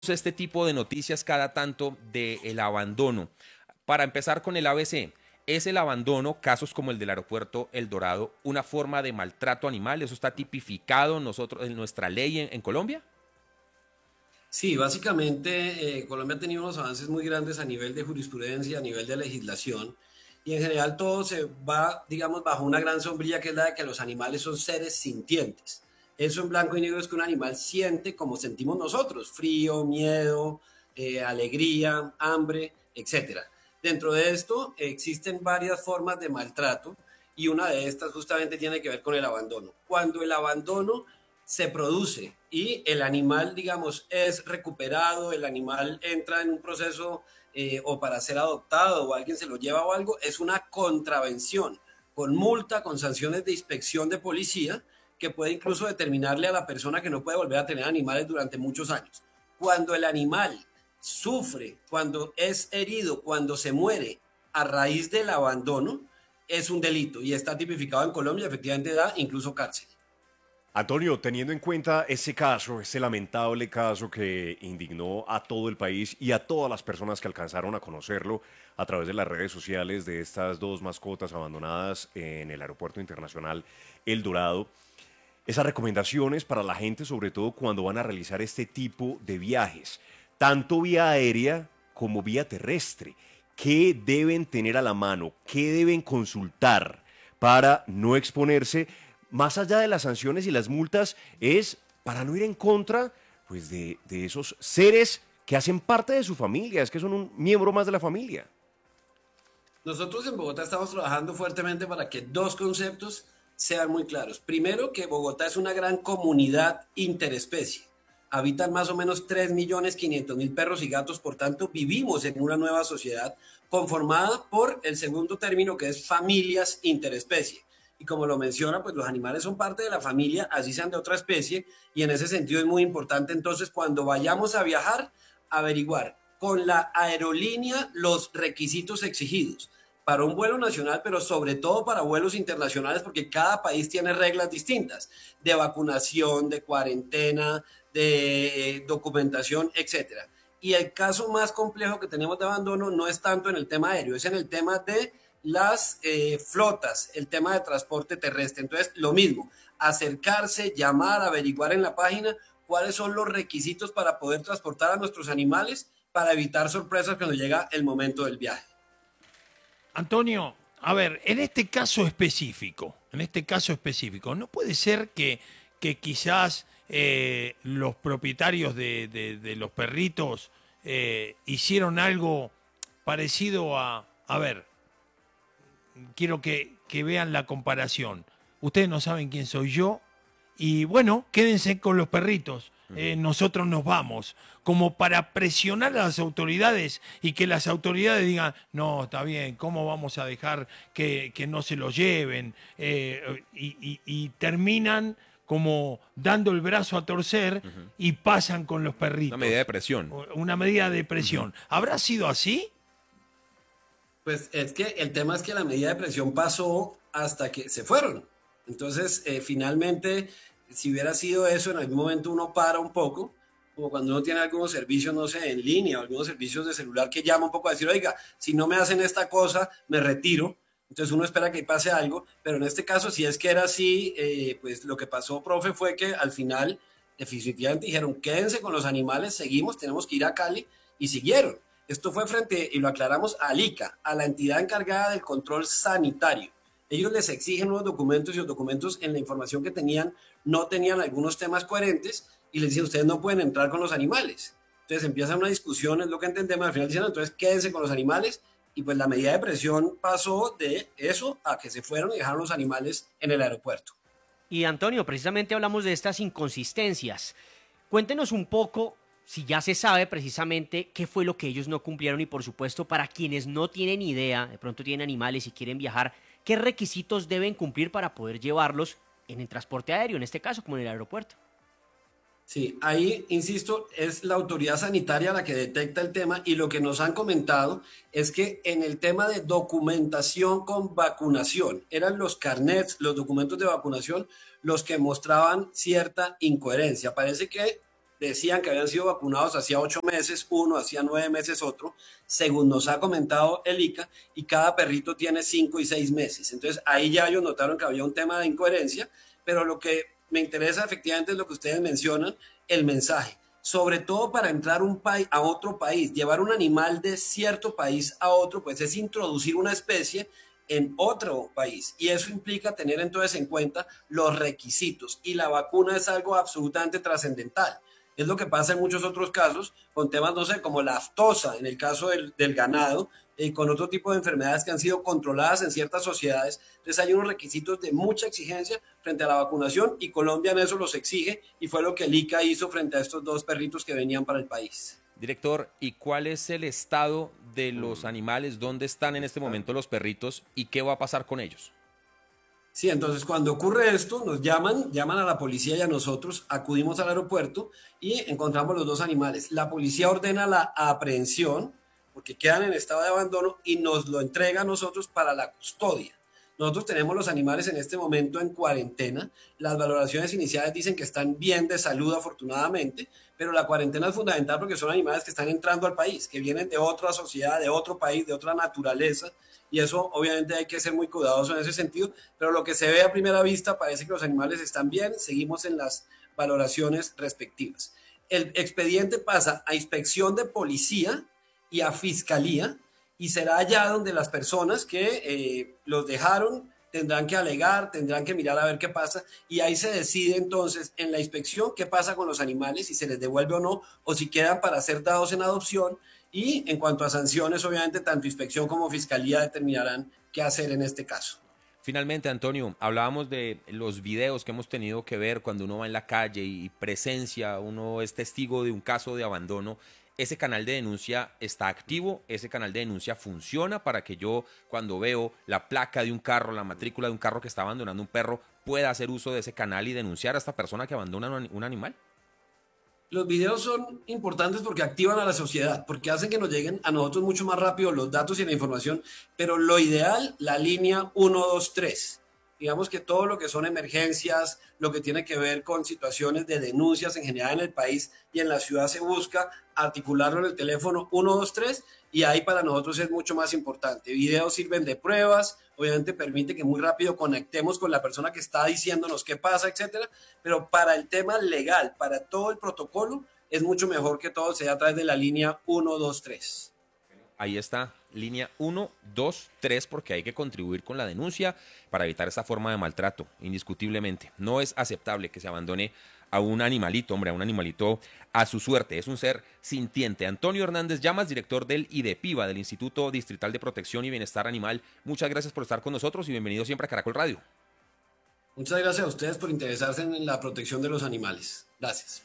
este tipo de noticias cada tanto del abandono. Para empezar con el ABC, ¿es el abandono, casos como el del aeropuerto El Dorado, una forma de maltrato animal? ¿Eso está tipificado nosotros, en nuestra ley en Colombia? Sí, básicamente Colombia ha tenido unos avances muy grandes a nivel de jurisprudencia, a nivel de legislación, y en general todo se va, digamos, bajo una gran sombrilla que es la de que los animales son seres sintientes. Eso en blanco y negro es que un animal siente como sentimos nosotros, frío, miedo, alegría, hambre, etcétera. Dentro de esto existen varias formas de maltrato y una de estas justamente tiene que ver con el abandono. Cuando el abandono se produce y el animal, digamos, es recuperado, el animal entra en un proceso o para ser adoptado o alguien se lo lleva o algo, es una contravención con multa, con sanciones de inspección de policía que puede incluso determinarle a la persona que no puede volver a tener animales durante muchos años. Cuando el animal sufre, cuando es herido, cuando se muere a raíz del abandono, es un delito y está tipificado en Colombia, efectivamente da incluso cárcel. Antonio, teniendo en cuenta ese caso, ese lamentable caso que indignó a todo el país y a todas las personas que alcanzaron a conocerlo a través de las redes sociales de estas dos mascotas abandonadas en el Aeropuerto Internacional El Dorado, esas recomendaciones para la gente, sobre todo cuando van a realizar este tipo de viajes, tanto vía aérea como vía terrestre, ¿qué deben tener a la mano? ¿Qué deben consultar para no exponerse? Más allá de las sanciones y las multas, es para no ir en contra pues, de esos seres que hacen parte de su familia, es que son un miembro más de la familia. Nosotros en Bogotá estamos trabajando fuertemente para que dos conceptos sean muy claros. Primero, que Bogotá es una gran comunidad interespecie. Habitan más o menos 3.500.000 perros y gatos, por tanto, vivimos en una nueva sociedad conformada por el segundo término que es familias interespecie. Y como lo menciona, pues los animales son parte de la familia, así sean de otra especie, y en ese sentido es muy importante entonces cuando vayamos a viajar, averiguar con la aerolínea los requisitos exigidos para un vuelo nacional, pero sobre todo para vuelos internacionales, porque cada país tiene reglas distintas de vacunación, de cuarentena, de documentación, etcétera. Y el caso más complejo que tenemos de abandono no es tanto en el tema aéreo, es en el tema de las flotas, el tema de transporte terrestre. Entonces, lo mismo, acercarse, llamar, averiguar en la página cuáles son los requisitos para poder transportar a nuestros animales para evitar sorpresas cuando llega el momento del viaje. Antonio, a ver, en este caso específico, ¿no puede ser que quizás los propietarios de los perritos hicieron algo parecido a ver, quiero que vean la comparación. Ustedes no saben quién soy yo y bueno, quédense con los perritos. Nosotros nos vamos, como para presionar a las autoridades y que las autoridades digan, no, está bien, ¿cómo vamos a dejar que no se lo lleven? Y terminan como dando el brazo a torcer y pasan con los Una medida de perritos. presión. Una medida de Ujú. presión. ¿Habrá sido así? Pues es que el tema es que la medida de presión pasó hasta que se fueron. Entonces, finalmente, si hubiera sido eso, en algún momento uno para un poco, como cuando uno tiene algunos servicios, no sé, en línea o algunos servicios de celular que llama un poco a decir, oiga, si no me hacen esta cosa, me retiro. Entonces uno espera que pase algo, pero en este caso, si es que era así, pues lo que pasó, profe, fue que al final definitivamente dijeron, quédense con los animales, seguimos, tenemos que ir a Cali, y siguieron. Esto fue frente, y lo aclaramos, a ICA, a la entidad encargada del control sanitario. Ellos les exigen unos documentos y los documentos en la información que tenían no tenían algunos temas coherentes y les dicen, ustedes no pueden entrar con los animales. Entonces empieza una discusión, es lo que entendemos, al final dicen, entonces quédense con los animales y pues la medida de presión pasó de eso a que se fueron y dejaron los animales en el aeropuerto. Y Antonio, precisamente hablamos de estas inconsistencias. Cuéntenos un poco, si ya se sabe precisamente qué fue lo que ellos no cumplieron y por supuesto para quienes no tienen idea, de pronto tienen animales y quieren viajar, qué requisitos deben cumplir para poder llevarlos en el transporte aéreo, en este caso como en el aeropuerto. Sí, ahí, insisto, es la autoridad sanitaria la que detecta el tema y lo que nos han comentado es que en el tema de documentación con vacunación, eran los carnets, los documentos de vacunación, los que mostraban cierta incoherencia. Parece que decían que habían sido vacunados hacía 8 meses uno, hacía 9 meses otro, según nos ha comentado el ICA, y cada perrito tiene 5 y 6 meses. Entonces ahí ya ellos notaron que había un tema de incoherencia, pero lo que me interesa efectivamente es lo que ustedes mencionan, el mensaje. Sobre todo para entrar a otro país, llevar un animal de cierto país a otro, pues es introducir una especie en otro país. Y eso implica tener entonces en cuenta los requisitos. Y la vacuna es algo absolutamente trascendental. Es lo que pasa en muchos otros casos con temas, no sé, como la aftosa, en el caso del ganado, con otro tipo de enfermedades que han sido controladas en ciertas sociedades. Entonces hay unos requisitos de mucha exigencia frente a la vacunación y Colombia en eso los exige y fue lo que el ICA hizo frente a estos 2 perritos que venían para el país. Director, ¿y cuál es el estado de los animales? ¿Dónde están en este momento los perritos y qué va a pasar con ellos? Sí, entonces cuando ocurre esto, nos llaman a la policía y a nosotros, acudimos al aeropuerto y encontramos los 2 animales. La policía ordena la aprehensión porque quedan en estado de abandono y nos lo entrega a nosotros para la custodia. Nosotros tenemos los animales en este momento en cuarentena. Las valoraciones iniciales dicen que están bien de salud, afortunadamente, pero la cuarentena es fundamental porque son animales que están entrando al país, que vienen de otra sociedad, de otro país, de otra naturaleza, y eso obviamente hay que ser muy cuidadoso en ese sentido, pero lo que se ve a primera vista parece que los animales están bien, seguimos en las valoraciones respectivas. El expediente pasa a inspección de policía y a fiscalía, y será allá donde las personas que los dejaron tendrán que alegar, tendrán que mirar a ver qué pasa, y ahí se decide entonces en la inspección qué pasa con los animales, si se les devuelve o no, o si quedan para ser dados en adopción, y en cuanto a sanciones, obviamente, tanto inspección como fiscalía determinarán qué hacer en este caso. Finalmente, Antonio, hablábamos de los videos que hemos tenido que ver cuando uno va en la calle y presencia, uno es testigo de un caso de abandono. ¿Ese canal de denuncia está activo? ¿Ese canal de denuncia funciona para que yo, cuando veo la placa de un carro, la matrícula de un carro que está abandonando un perro, pueda hacer uso de ese canal y denunciar a esta persona que abandona un animal? Los videos son importantes porque activan a la sociedad, porque hacen que nos lleguen a nosotros mucho más rápido los datos y la información, pero lo ideal, la línea 123. Digamos que todo lo que son emergencias, lo que tiene que ver con situaciones de denuncias en general en el país y en la ciudad se busca articularlo en el teléfono 123 y ahí para nosotros es mucho más importante. Videos sirven de pruebas, obviamente permite que muy rápido conectemos con la persona que está diciéndonos qué pasa, etcétera, pero para el tema legal, para todo el protocolo, es mucho mejor que todo sea a través de la línea 123. Ahí está, línea 123, porque hay que contribuir con la denuncia para evitar esta forma de maltrato, indiscutiblemente. No es aceptable que se abandone a un animalito, hombre, a un animalito a su suerte. Es un ser sintiente. Antonio Hernández Llamas, director del IDEPIBA, del Instituto Distrital de Protección y Bienestar Animal. Muchas gracias por estar con nosotros y bienvenido siempre a Caracol Radio. Muchas gracias a ustedes por interesarse en la protección de los animales. Gracias.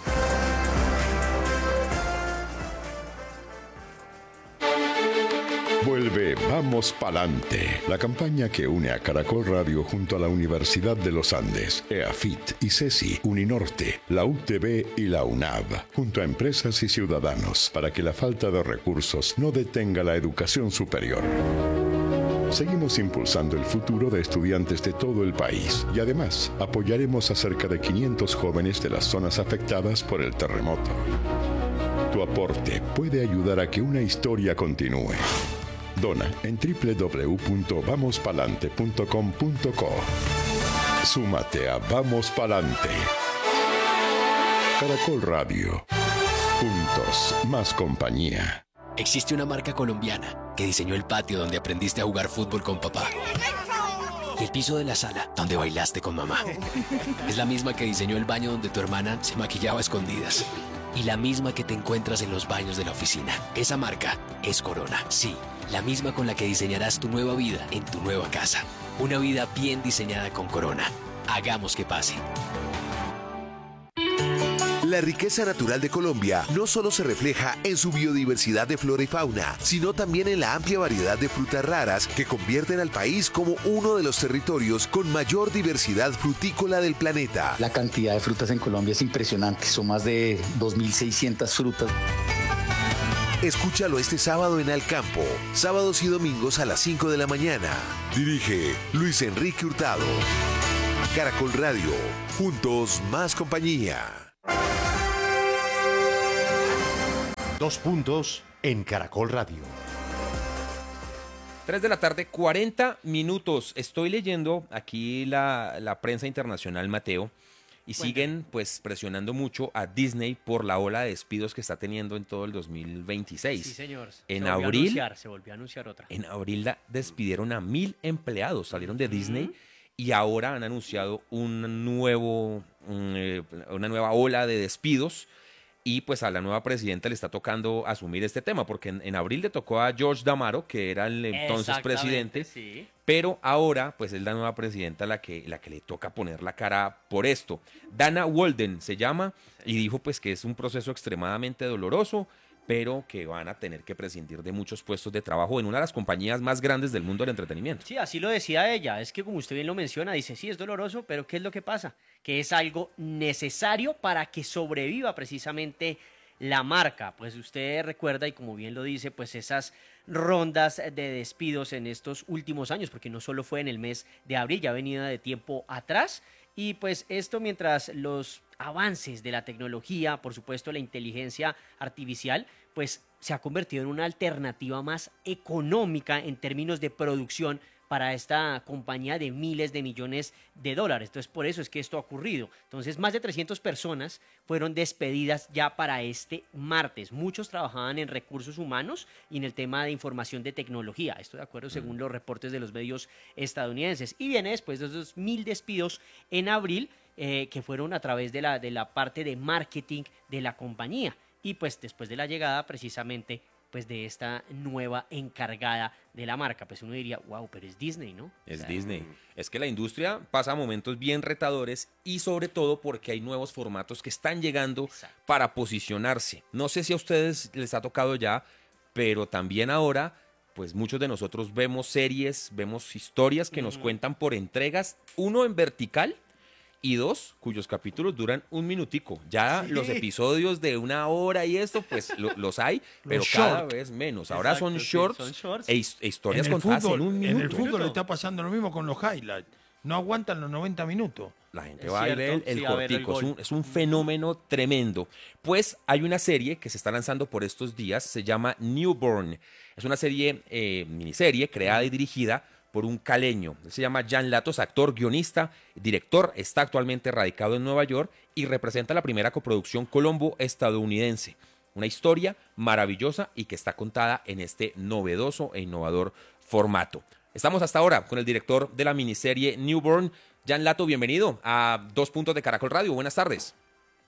Vuelve Vamos Palante, la campaña que une a Caracol Radio junto a la Universidad de los Andes, EAFIT, ICESI, Uninorte, la UTB y la UNAV, junto a empresas y ciudadanos, para que la falta de recursos no detenga la educación superior. Seguimos impulsando el futuro de estudiantes de todo el país y además apoyaremos a cerca de 500 jóvenes de las zonas afectadas por el terremoto. Tu aporte puede ayudar a que una historia continúe. Dona en www.vamospalante.com.co. Súmate a Vamos Palante. Caracol Radio. Juntos, más compañía. Existe una marca colombiana que diseñó el patio donde aprendiste a jugar fútbol con papá. Y el piso de la sala donde bailaste con mamá. Es la misma que diseñó el baño donde tu hermana se maquillaba a escondidas. Y la misma que te encuentras en los baños de la oficina. Esa marca es Corona. Sí, la misma con la que diseñarás tu nueva vida en tu nueva casa. Una vida bien diseñada con Corona. Hagamos que pase. La riqueza natural de Colombia no solo se refleja en su biodiversidad de flora y fauna, sino también en la amplia variedad de frutas raras que convierten al país como uno de los territorios con mayor diversidad frutícola del planeta. La cantidad de frutas en Colombia es impresionante, son más de 2.600 frutas. Escúchalo este sábado en Al Campo, sábados y domingos a las 5 de la mañana. Dirige Luis Enrique Hurtado. Caracol Radio, juntos más compañía. Dos puntos en Caracol Radio. 3 de la tarde, 40 minutos. Estoy leyendo aquí la prensa internacional, Mateo, y siguen pues presionando mucho a Disney por la ola de despidos que está teniendo en todo el 2026. Sí, señor. En abril, Se volvió a anunciar otra. en abril despidieron a 1.000 empleados, salieron de Disney y ahora han anunciado una nueva ola de despidos. Y pues a la nueva presidenta le está tocando asumir este tema, porque en abril le tocó a George Damaro, que era el entonces presidente, sí. pero ahora pues es la nueva presidenta la que le toca poner la cara por esto. Dana Walden se llama y dijo pues que es un proceso extremadamente doloroso, pero que van a tener que prescindir de muchos puestos de trabajo en una de las compañías más grandes del mundo del entretenimiento. Sí, así lo decía ella. Es que como usted bien lo menciona, dice, sí, es doloroso, pero ¿qué es lo que pasa? Que es algo necesario para que sobreviva precisamente la marca. Pues usted recuerda, y como bien lo dice, pues esas rondas de despidos en estos últimos años, porque no solo fue en el mes de abril, ya venía de tiempo atrás. Y pues esto mientras los avances de la tecnología, por supuesto la inteligencia artificial, pues se ha convertido en una alternativa más económica en términos de producción para esta compañía de miles de millones de dólares. Entonces, por eso es que esto ha ocurrido. Entonces, más de 300 personas fueron despedidas ya para este martes. Muchos trabajaban en recursos humanos y en el tema de información de tecnología. Esto de acuerdo según los reportes de los medios estadounidenses. Y viene después de esos 1.000 despidos en abril, que fueron a través de la parte de marketing de la compañía. Y pues después de la llegada precisamente pues de esta nueva encargada de la marca, pues uno diría, wow, pero es Disney, ¿no? Es Disney. Es que la industria pasa momentos bien retadores y sobre todo porque hay nuevos formatos que están llegando para posicionarse. No sé si a ustedes les ha tocado ya, pero también ahora, pues muchos de nosotros vemos series, vemos historias que nos cuentan por entregas, uno en vertical y dos, cuyos capítulos duran un minutico. Ya los episodios de 1 hora y esto, pues los hay, pero cada vez menos. Ahora son shorts, e historias contadas en un minuto. En el fútbol le está pasando lo mismo con los highlights. No aguantan los 90 minutos. La gente va a ver el cortico, es un fenómeno tremendo. Pues hay una serie que se está lanzando por estos días, se llama Newborn. Es una serie, miniserie, creada y dirigida por un caleño. Se llama Jan Latos, actor, guionista, director, está actualmente radicado en Nueva York y representa la primera coproducción colombo-estadounidense. Una historia maravillosa y que está contada en este novedoso e innovador formato. Estamos hasta ahora con el director de la miniserie Newborn, Jan Lato. Bienvenido a 2 Puntos de Caracol Radio. Buenas tardes.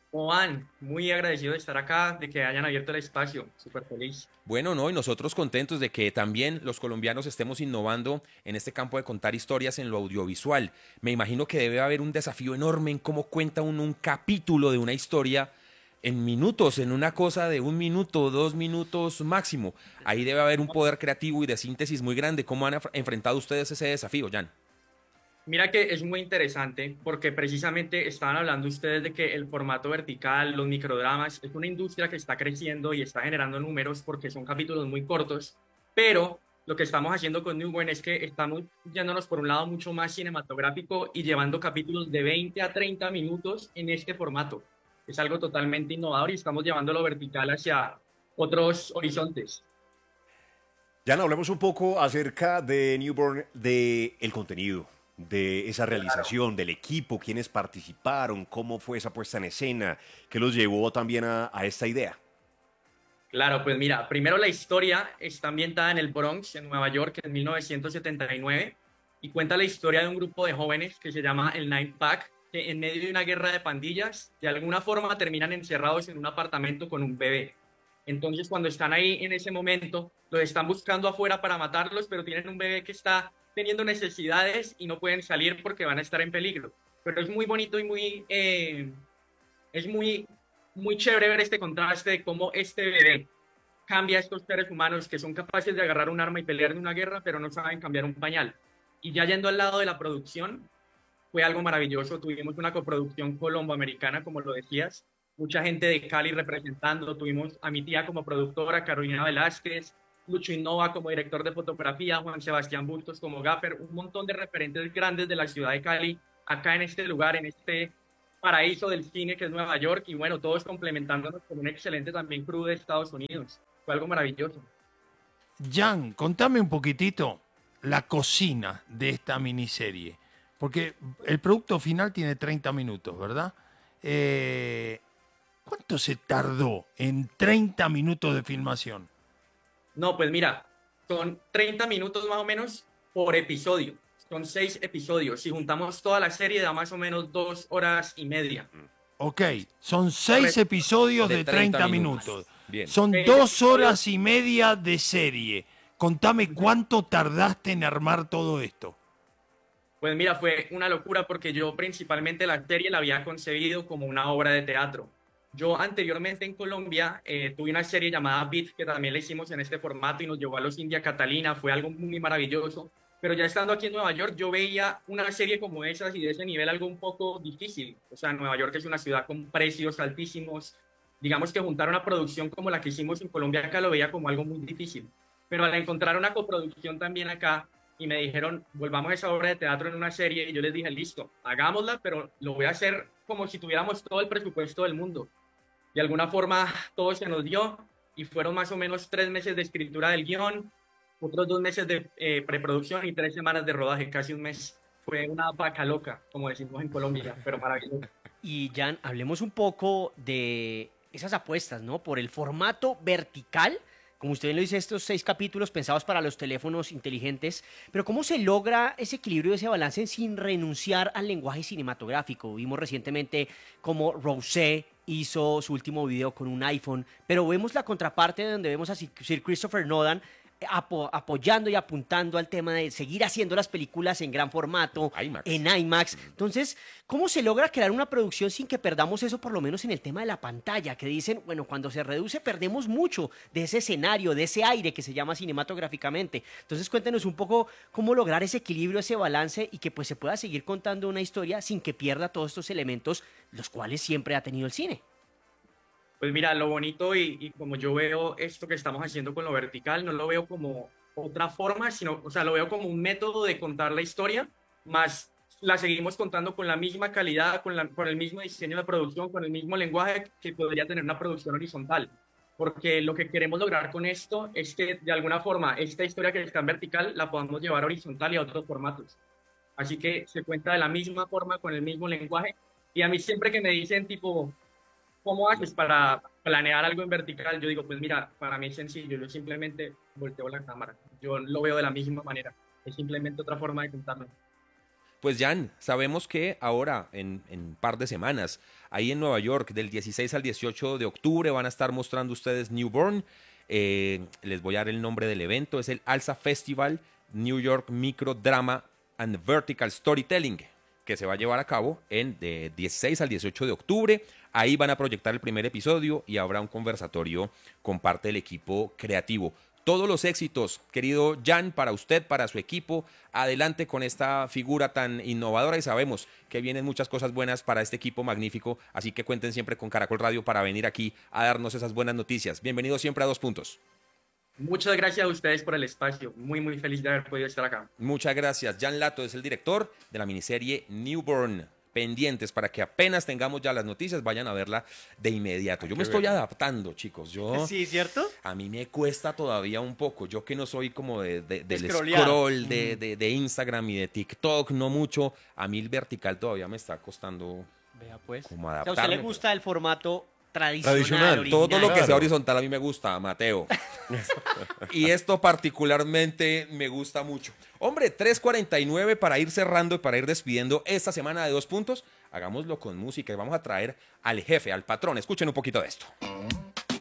Juan, muy agradecido de estar acá, de que hayan abierto el espacio, súper feliz. Bueno, no, y nosotros contentos de que también los colombianos estemos innovando en este campo de contar historias en lo audiovisual. Me imagino que debe haber un desafío enorme en cómo cuenta uno un capítulo de una historia en minutos, en una cosa de 1 minuto, 2 minutos máximo. Ahí debe haber un poder creativo y de síntesis muy grande. ¿Cómo han enfrentado ustedes ese desafío, Jan? Mira que es muy interesante porque precisamente estaban hablando ustedes de que el formato vertical, los microdramas, es una industria que está creciendo y está generando números porque son capítulos muy cortos, pero lo que estamos haciendo con Newborn es que estamos yéndonos por un lado mucho más cinematográfico y llevando capítulos de 20 a 30 minutos en este formato. Es algo totalmente innovador y estamos llevándolo vertical hacia otros horizontes. Jan, hablemos un poco acerca de Newborn, del contenido, de esa realización, del equipo, quiénes participaron, cómo fue esa puesta en escena, qué los llevó también a esta idea. Claro, pues mira, primero la historia está ambientada en el Bronx, en Nueva York, en 1979, y cuenta la historia de un grupo de jóvenes que se llama el Nine Pack, que en medio de una guerra de pandillas, de alguna forma terminan encerrados en un apartamento con un bebé. Entonces, cuando están ahí en ese momento, los están buscando afuera para matarlos, pero tienen un bebé que está teniendo necesidades y no pueden salir porque van a estar en peligro. Pero es muy bonito y es muy chévere ver este contraste de cómo este bebé cambia a estos seres humanos que son capaces de agarrar un arma y pelear en una guerra, pero no saben cambiar un pañal. Y ya yendo al lado de la producción, fue algo maravilloso. Tuvimos una coproducción colombo-americana, como lo decías, mucha gente de Cali representando. Tuvimos a mi tía como productora, Carolina Velázquez, Lucho Innova como director de fotografía, Juan Sebastián Bultos como gaffer, un montón de referentes grandes de la ciudad de Cali, acá en este lugar, en este paraíso del cine que es Nueva York y bueno, todos complementándonos con un excelente también crew de Estados Unidos. Fue algo maravilloso. Jan, contame un poquitito la cocina de esta miniserie, porque el producto final tiene 30 minutos, ¿verdad? ¿Cuánto se tardó en 30 minutos de filmación? No, pues mira, son 30 minutos más o menos por episodio. Son 6 episodios. Si juntamos toda la serie, da más o menos 2 horas y media. Ok, son 6 episodios de 30 minutos. Bien. Son 2 horas y media de serie. Contame cuánto tardaste en armar todo esto. Pues mira, fue una locura porque yo principalmente la serie la había concebido como una obra de teatro. Yo anteriormente en Colombia tuve una serie llamada Beat que también la hicimos en este formato y nos llevó a los India Catalina, fue algo muy maravilloso. Pero ya estando aquí en Nueva York, yo veía una serie como esas y de ese nivel algo un poco difícil. O sea, Nueva York es una ciudad con precios altísimos. Digamos que juntar una producción como la que hicimos en Colombia acá lo veía como algo muy difícil. Pero al encontrar una coproducción también acá y me dijeron, volvamos a esa obra de teatro en una serie, y yo les dije, listo, hagámosla, pero lo voy a hacer como si tuviéramos todo el presupuesto del mundo. De alguna forma todo se nos dio y fueron más o menos 3 meses de escritura del guión, otros 2 meses de preproducción y 3 semanas de rodaje, casi un mes. Fue una vaca loca, como decimos en Colombia, pero maravilloso. Y Jan, hablemos un poco de esas apuestas, ¿no? Por el formato vertical, como usted bien lo dice, estos 6 capítulos pensados para los teléfonos inteligentes, pero ¿cómo se logra ese equilibrio, ese balance sin renunciar al lenguaje cinematográfico? Vimos recientemente cómo Rosé hizo su último video con un iPhone, pero vemos la contraparte donde vemos a Sir Christopher Nolan apoyando y apuntando al tema de seguir haciendo las películas en gran formato, en IMAX. Entonces, ¿cómo se logra crear una producción sin que perdamos eso, por lo menos en el tema de la pantalla? Que dicen, bueno, cuando se reduce perdemos mucho de ese escenario, de ese aire que se llama cinematográficamente. Entonces, cuéntenos un poco cómo lograr ese equilibrio, ese balance y que pues se pueda seguir contando una historia sin que pierda todos estos elementos, los cuales siempre ha tenido el cine. Pues mira, lo bonito y como yo veo esto que estamos haciendo con lo vertical, no lo veo como otra forma, sino, o sea, lo veo como un método de contar la historia, más la seguimos contando con la misma calidad, con el mismo diseño de producción, con el mismo lenguaje que podría tener una producción horizontal. Porque lo que queremos lograr con esto es que, de alguna forma, esta historia que está en vertical la podamos llevar horizontal y a otros formatos. Así que se cuenta de la misma forma, con el mismo lenguaje. Y a mí siempre que me dicen, tipo, ¿cómo haces para planear algo en vertical? Yo digo, pues mira, para mí es sencillo, yo simplemente volteo la cámara. Yo lo veo de la misma manera, es simplemente otra forma de contarlo. Pues Jan, sabemos que ahora, en un par de semanas, ahí en Nueva York, del 16 al 18 de octubre, van a estar mostrando ustedes Newborn. Les voy a dar el nombre del evento, es el ALSA Festival New York Micro Drama and Vertical Storytelling, que se va a llevar a cabo de 16 al 18 de octubre. Ahí van a proyectar el primer episodio y habrá un conversatorio con parte del equipo creativo. Todos los éxitos, querido Jan, para usted, para su equipo. Adelante con esta figura tan innovadora y sabemos que vienen muchas cosas buenas para este equipo magnífico. Así que cuenten siempre con Caracol Radio para venir aquí a darnos esas buenas noticias. Bienvenidos siempre a 2 Puntos. Muchas gracias a ustedes por el espacio. Muy, muy feliz de haber podido estar acá. Muchas gracias. Jan Lato es el director de la miniserie Newborn. Pendientes para que apenas tengamos ya las noticias, vayan a verla de inmediato. Yo me estoy adaptando, chicos. Sí, ¿cierto? A mí me cuesta todavía un poco. Yo que no soy como del Scrollear. scroll de Instagram y de TikTok, no mucho. A mí el vertical todavía me está costando Vea pues. como O sea, adaptarme. ¿a usted le gusta el formato tradicional? Original? Todo lo que sea Claro. horizontal a mí me gusta, Mateo. Y esto particularmente me gusta mucho. Hombre, 3:49 para ir cerrando y para ir despidiendo esta semana de 2 Puntos. Hagámoslo con música y vamos a traer al jefe, al patrón. Escuchen un poquito de esto.